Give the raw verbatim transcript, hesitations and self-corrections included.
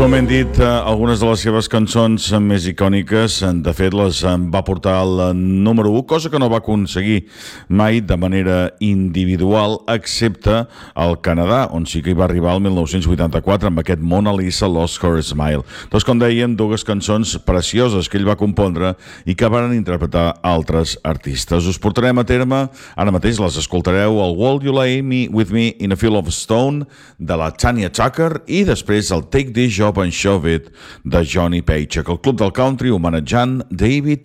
Com hem dit, algunes de les seves cançons més icòniques, de fet, les va portar al número u, cosa que no va aconseguir mai de manera individual, excepte al Canadà, on sí que hi va arribar el mil nou-cents vuitanta-quatre amb aquest Mona Lisa Lost Her Smile. Doncs, com dèiem, dues cançons precioses que ell va compondre i que van interpretar altres artistes. Us portarem a terme, ara mateix les escoltareu, el Will You Lay Me With Me in a Field of Stone, de la Tanya Tucker, i després el Take This Job and Shove It, de Johnny Paycheck. El Club del Country homenatjant David